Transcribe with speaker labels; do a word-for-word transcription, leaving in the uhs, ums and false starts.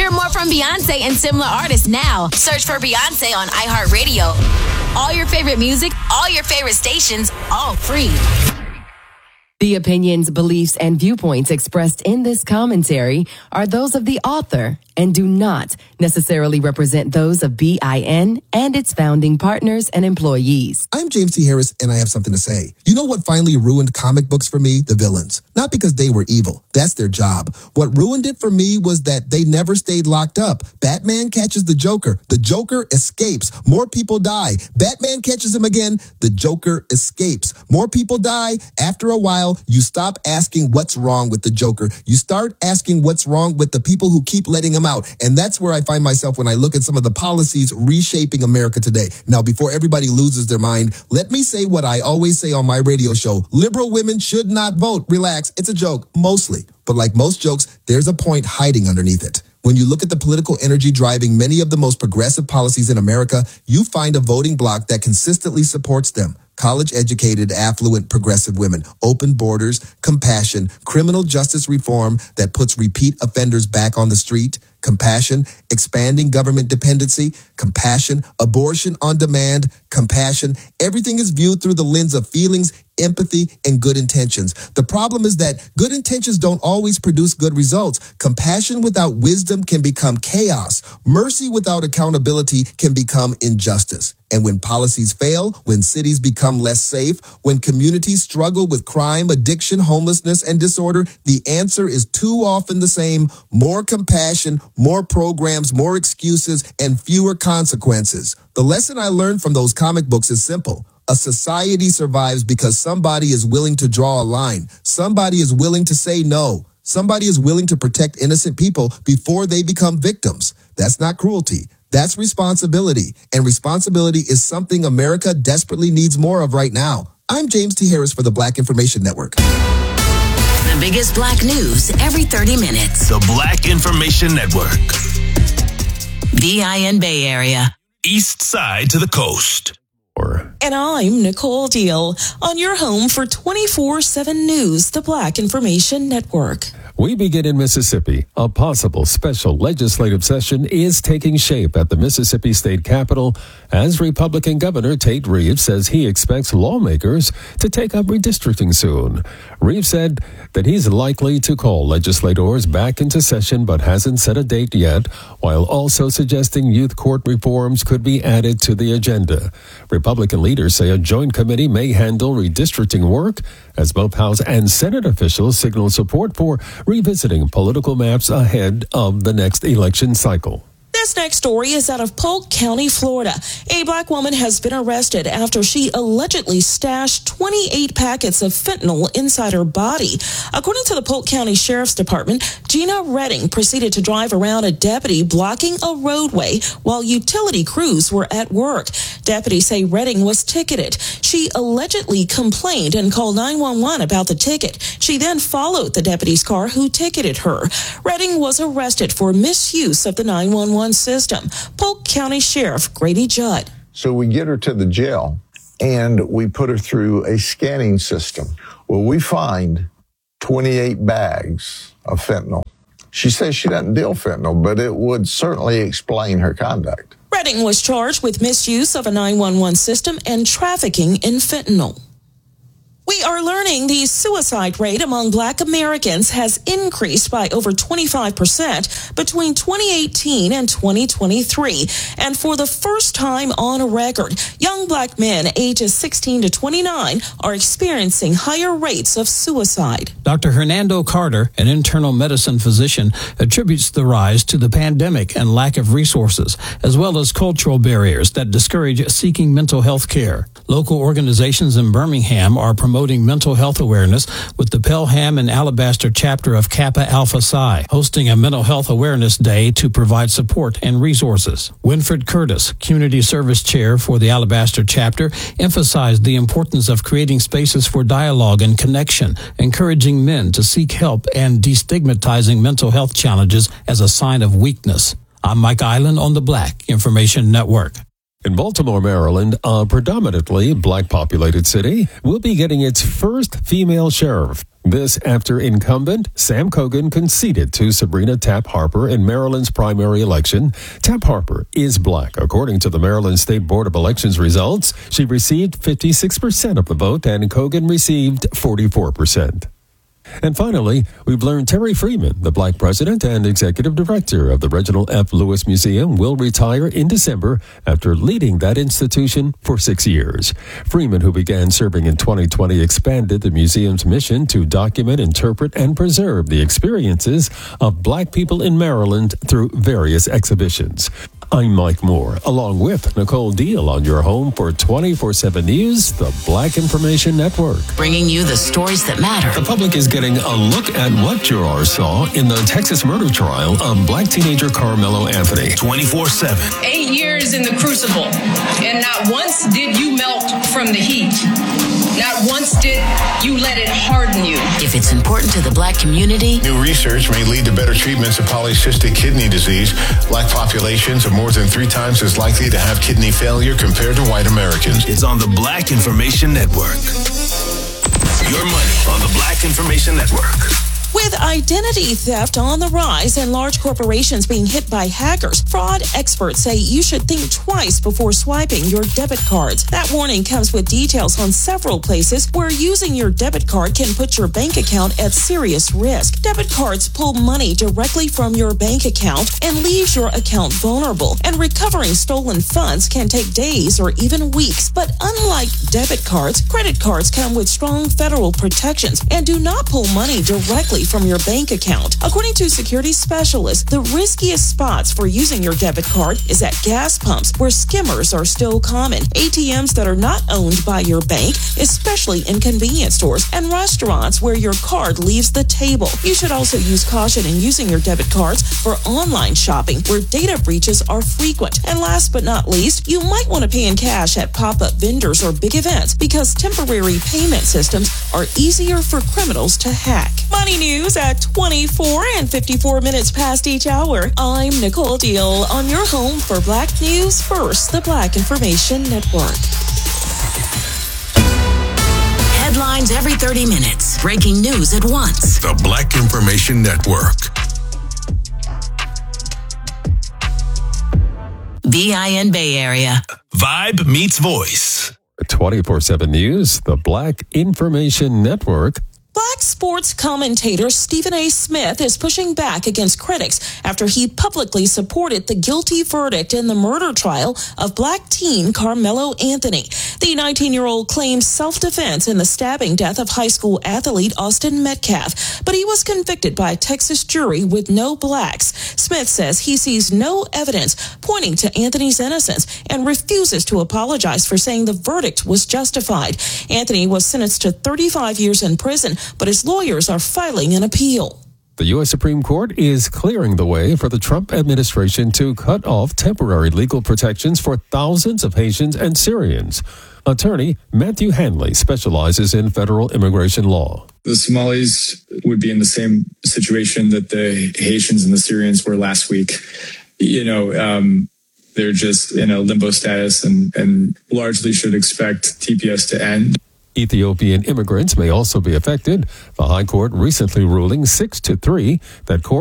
Speaker 1: Hear more from Beyonce and similar artists now. Search for Beyonce on iHeartRadio. All your favorite music, all your favorite stations, all free.
Speaker 2: The opinions, beliefs, and viewpoints expressed in this commentary are those of the author and do not necessarily represent those of B I N and its founding partners and employees.
Speaker 3: I'm James T. Harris, and I have something to say. You know what finally ruined comic books for me? The villains. Not because they were evil. That's their job. What ruined it for me was that they never stayed locked up. Batman catches the Joker. The Joker escapes. More people die. Batman catches him again. The Joker escapes. More people die. After a while, you stop asking what's wrong with the Joker. You start asking what's wrong with the people who keep letting him out. And that's where I find myself when I look at some of the policies reshaping America today. Now, before everybody loses their mind, let me say what I always say on my radio show. Liberal women should not vote. Relax. It's a joke, mostly. But like most jokes, there's a point hiding underneath it. When you look at the political energy driving many of the most progressive policies in America, you find a voting bloc that consistently supports them. College-educated, affluent, progressive women, open borders, compassion, criminal justice reform that puts repeat offenders back on the street, compassion, expanding government dependency, compassion, abortion on demand, compassion. Everything is viewed through the lens of feelings, empathy, and good intentions. The problem is that good intentions don't always produce good results. Compassion without wisdom can become chaos. Mercy without accountability can become injustice. And when policies fail, when cities become less safe, when communities struggle with crime, addiction, homelessness, and disorder, the answer is too often the same: more compassion, more programs, more excuses, and fewer consequences. The lesson I learned from those comic books is simple. A society survives because somebody is willing to draw a line. Somebody is willing to say no. Somebody is willing to protect innocent people before they become victims. That's not cruelty. That's responsibility. And responsibility is something America desperately needs more of right now. I'm James T. Harris for the Black Information Network.
Speaker 1: The biggest black news every thirty minutes.
Speaker 4: The Black Information Network.
Speaker 1: B I N Bay Area.
Speaker 4: East side to the coast.
Speaker 5: And I'm Nicole Deal on your home for twenty-four seven News, the Black Information Network.
Speaker 6: We begin in Mississippi. A possible special legislative session is taking shape at the Mississippi State Capitol as Republican Governor Tate Reeves says he expects lawmakers to take up redistricting soon. Reeves said that he's likely to call legislators back into session but hasn't set a date yet, while also suggesting youth court reforms could be added to the agenda. Republican leaders say a joint committee may handle redistricting work as both House and Senate officials signal support for revisiting political maps ahead of the next election cycle.
Speaker 5: This next story is out of Polk County, Florida. A black woman has been arrested after she allegedly stashed twenty-eight packets of fentanyl inside her body. According to the Polk County Sheriff's Department, Gina Redding proceeded to drive around a deputy blocking a roadway while utility crews were at work. Deputies say Redding was ticketed. She allegedly complained and called nine one one about the ticket. She then followed the deputy's car who ticketed her. Redding was arrested for misuse of the nine one one system. Polk County Sheriff Grady Judd.
Speaker 7: So we get her to the jail and we put her through a scanning system. Well, we find twenty-eight bags of fentanyl. She says she doesn't deal fentanyl, but it would certainly explain her conduct.
Speaker 5: Redding was charged with misuse of a nine one one system and trafficking in fentanyl. We are learning the suicide rate among black Americans has increased by over twenty-five percent between twenty eighteen and twenty twenty-three. And for the first time on record, young black men ages sixteen to twenty-nine are experiencing higher rates of suicide.
Speaker 8: Doctor Hernando Carter, an internal medicine physician, attributes the rise to the pandemic and lack of resources, as well as cultural barriers that discourage seeking mental health care. Local organizations in Birmingham are promoting mental health awareness with the Pelham and Alabaster chapter of Kappa Alpha Psi, hosting a mental health awareness day to provide support and resources. Winfred Curtis, community service chair for the Alabaster chapter, emphasized the importance of creating spaces for dialogue and connection, encouraging men to seek help and destigmatizing mental health challenges as a sign of weakness. I'm Mike Island on the Black Information Network.
Speaker 6: In Baltimore, Maryland, a predominantly black-populated city, will be getting its first female sheriff. This after incumbent Sam Cogan conceded to Sabrina Tapp Harper in Maryland's primary election. Tapp Harper is black. According to the Maryland State Board of Elections results, she received fifty-six percent of the vote and Cogan received forty-four percent. And finally, we've learned Terry Freeman, the black president and executive director of the Reginald F. Lewis Museum, will retire in December after leading that institution for six years. Freeman, who began serving in twenty twenty, expanded the museum's mission to document, interpret, and preserve the experiences of black people in Maryland through various exhibitions. I'm Mike Moore, along with Nicole Deal on your home for twenty-four seven News, the Black Information Network.
Speaker 1: Bringing you the stories that matter.
Speaker 6: The public is getting a look at what jurors saw in the Texas murder trial of black teenager Carmelo Anthony.
Speaker 4: twenty-four seven.
Speaker 9: Eight years in the crucible, and not once did you melt from the heat. Not once did you let it harden you.
Speaker 1: If it's important to the black community,
Speaker 10: new research may lead to better treatments of polycystic kidney disease. Black populations are more than three times as likely to have kidney failure compared to white Americans.
Speaker 4: Is on the Black Information Network. Your money on the Black Information Network.
Speaker 5: With identity theft on the rise and large corporations being hit by hackers, fraud experts say you should think twice before swiping your debit cards. That warning comes with details on several places where using your debit card can put your bank account at serious risk. Debit cards pull money directly from your bank account and leaves your account vulnerable. And recovering stolen funds can take days or even weeks. But unlike debit cards, credit cards come with strong federal protections and do not pull money directly from your bank account. According to security specialists, the riskiest spots for using your debit card is at gas pumps, where skimmers are still common, A T Ms that are not owned by your bank, especially in convenience stores, and restaurants where your card leaves the table. You should also use caution in using your debit cards for online shopping, where data breaches are frequent. And last but not least, you might want to pay in cash at pop-up vendors or big events, because temporary payment systems are easier for criminals to hack. Money News at twenty-four and fifty-four minutes past each hour. I'm Nicole Deal on your home for Black News First, the Black Information Network.
Speaker 1: headlines every thirty minutes, breaking news at once.
Speaker 4: The Black Information Network.
Speaker 1: B I N Bay Area.
Speaker 4: Vibe meets voice.
Speaker 6: twenty-four seven News, the Black Information Network.
Speaker 5: Black sports commentator Stephen A. Smith is pushing back against critics after he publicly supported the guilty verdict in the murder trial of black teen Carmelo Anthony. The nineteen-year-old claims self-defense in the stabbing death of high school athlete Austin Metcalf, but he was convicted by a Texas jury with no blacks. Smith says he sees no evidence pointing to Anthony's innocence and refuses to apologize for saying the verdict was justified. Anthony was sentenced to thirty-five years in prison, but his lawyers are filing an appeal.
Speaker 6: The U S Supreme Court is clearing the way for the Trump administration to cut off temporary legal protections for thousands of Haitians and Syrians. Attorney Matthew Hanley specializes in federal immigration law.
Speaker 11: The Somalis would be in the same situation that the Haitians and the Syrians were last week. You know, um, they're just in a limbo status and, and largely should expect T P S to end.
Speaker 6: Ethiopian immigrants may also be affected. The High Court recently ruling six to three that court